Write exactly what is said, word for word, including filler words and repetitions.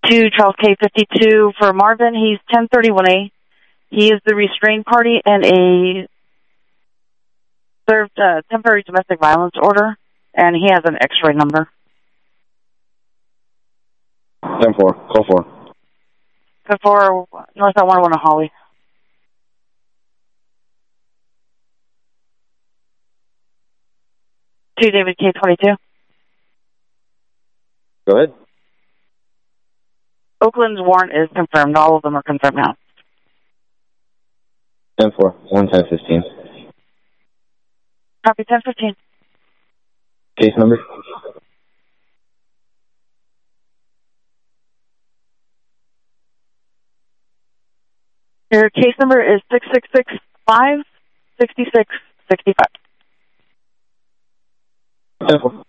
to Charles K fifty-two for Marvin. He's ten thirty-one A. He is the restrained party in a served uh, temporary domestic violence order, and he has an X-ray number. ten four, call four. ten four, North at one oh one Holly. To David K twenty-two. Go ahead. Oakland's warrant is confirmed. All of them are confirmed now. ten four, one ten fifteen. Copy, ten fifteen. Case number? Your case number is six six six five six six six five. ten four.